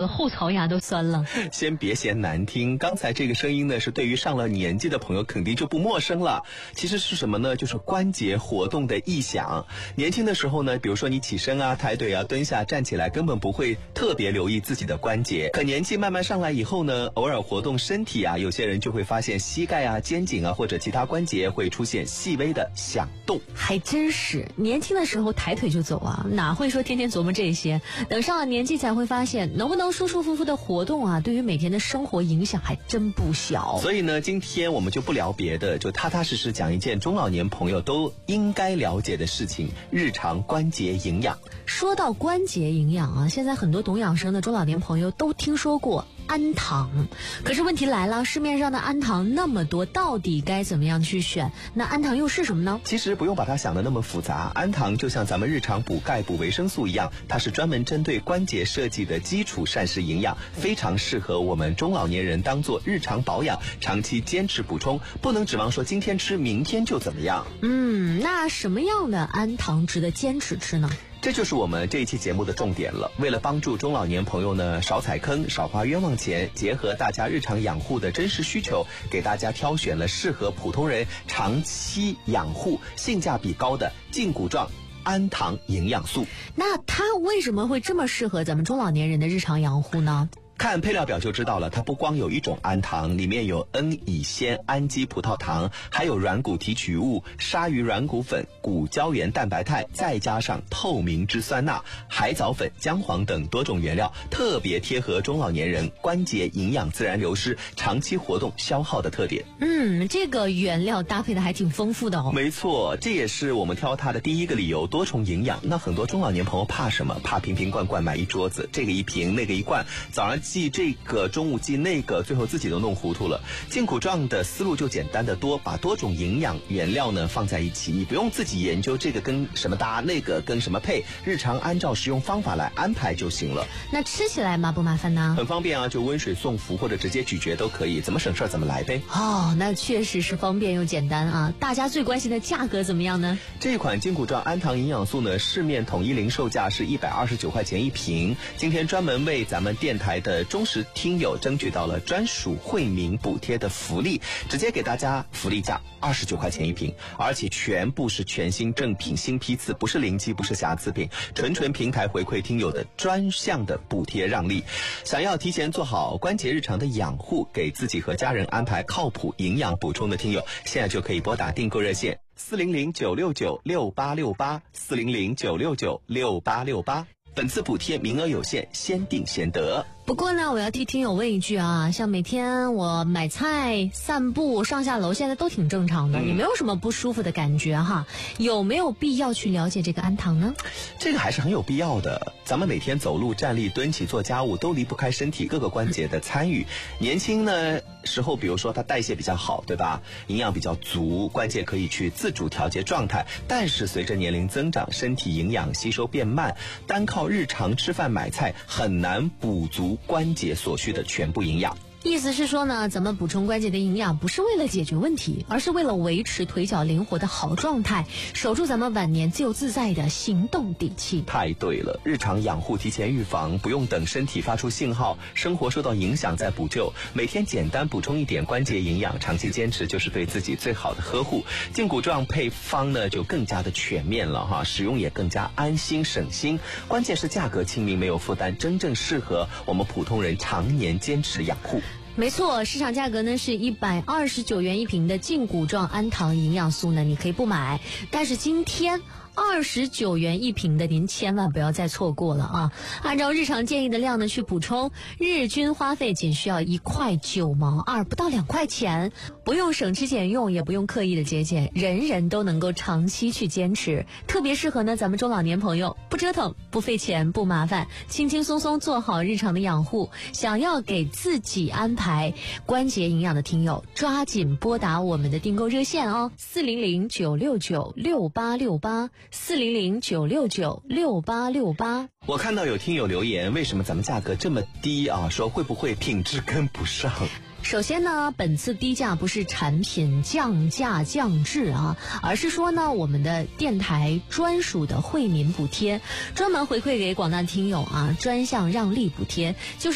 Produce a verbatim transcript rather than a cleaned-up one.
个后槽牙都酸了。 先别嫌难听，刚才这个声音呢，是对于上了年纪的朋友肯定就不陌生了。其实是什么呢？就是关节活动的异响。年轻的时候呢，比如说你起身啊、抬腿啊、蹲下、站起来，根本不会特别留意自己的关节。可年纪慢慢上来以后呢，偶尔活动身体啊，有些人就会发现膝盖啊、肩颈啊或者其他关节会出现细微的响动。 还真是，年轻的时候抬腿就走啊，哪会说天天琢磨这些？等上了年纪才会发现，能不能舒舒服服的活动啊，对于每天的生活影响还真不小。 所以呢，今天我们就不聊别的，就踏踏实实讲一件中老年朋友都应该了解的事情：日常关节营养。 说到关节营养啊，现在很多懂养生的中老年朋友都听说过安糖，可是问题来了，市面上的安糖那么多，到底该怎么样去选？那安糖又是什么呢？ 其实不用把它想得那么复杂，安糖就像咱们日常补钙补维生素一样，它是专门针对关节设计的基础膳食营养，非常适合我们中老年人当做日常保养，长期坚持补充，不能指望说今天吃明天就怎么样。 嗯，那什么样的安糖值得坚持吃呢？ 这就是我们这一期节目的重点了。为了帮助中老年朋友呢少踩坑少花冤枉钱，结合大家日常养护的真实需求，给大家挑选了适合普通人长期养护、性价比高的胫骨状安糖营养素。 那它为什么会这么适合咱们中老年人的日常养护呢？ 看配料表就知道了，它不光有一种安糖，里面有 N 乙酰氨基葡萄糖，还有软骨提取物、鲨鱼软骨粉、骨胶原蛋白肽，再加上透明质酸钠、海藻粉、姜黄等多种原料，特别贴合中老年人关节营养自然流失、长期活动消耗的特点。 嗯，这个原料搭配的还挺丰富的哦。 没错，这也是我们挑它的第一个理由，多重营养。那很多中老年朋友怕什么？怕瓶瓶罐罐买一桌子，这个一瓶那个一罐，早上记这个，中午记那个，最后自己都弄糊涂了。胫骨状的思路就简单的多，把多种营养原料呢放在一起，你不用自己研究这个跟什么搭，那个跟什么配，日常按照食用方法来安排就行了。 那吃起来麻不麻烦呢？ 很方便啊，就温水送服或者直接咀嚼都可以，怎么省事怎么来呗。 哦，那确实是方便又简单啊。大家最关心的价格怎么样呢？ 这一款胫骨状安糖营养素呢，市面统一零售价是一百二十九块钱一瓶。今天专门为咱们电台的忠实听友争取到了专属惠民补贴的福利，直接给大家福利价二十九块钱一瓶，而且全部是全新正品新批次，不是临机不是瑕疵品，纯纯平台回馈听友的专项的补贴让利。想要提前做好关节日常的养护，给自己和家人安排靠谱营养补充的听友，现在就可以拨打订购热线四零零九六九六八六八四零零九六九六八六八。本次补贴名额有限，先订先得。 不过呢，我要替听友问一句啊，像每天我买菜、散步、上下楼，现在都挺正常的，嗯、也没有什么不舒服的感觉哈。有没有必要去了解这个安糖呢？ 这个还是很有必要的。咱们每天走路、站立、蹲起、做家务，都离不开身体各个关节的参与。年轻呢时候，比如说它代谢比较好，对吧？营养比较足，关节可以去自主调节状态。但是随着年龄增长，身体营养吸收变慢，单靠日常吃饭买菜很难补足关节所需的全部营养。 意思是说呢，咱们补充关节的营养不是为了解决问题，而是为了维持腿脚灵活的好状态，守住咱们晚年自由自在的行动底气。 太对了，日常养护提前预防，不用等身体发出信号，生活受到影响再补救，每天简单补充一点关节营养，长期坚持就是对自己最好的呵护。胫骨状配方呢就更加的全面了哈，使用也更加安心省心，关键是价格亲民，没有负担，真正适合我们普通人常年坚持养护。 没错，市场价格呢是一百二十九元一瓶的胫骨状安糖营养素呢，你可以不买，但是今天二十九元一瓶的，您千万不要再错过了啊！按照日常建议的量呢去补充，日均花费仅需要一块九毛二，不到两块钱，不用省吃俭用，也不用刻意的节俭，人人都能够长期去坚持，特别适合呢咱们中老年朋友，不折腾，不费钱，不麻烦，轻轻松松做好日常的养护。想要给自己安排关节营养的听友，抓紧拨打我们的订购热线哦，四零零九六九六八六八。四零零九六九六八六八。 我看到有听友留言，为什么咱们价格这么低啊？说会不会品质跟不上？ 首先呢，本次低价不是产品降价降质啊，而是说呢，我们的电台专属的惠民补贴，专门回馈给广大听友啊，专项让利补贴，就是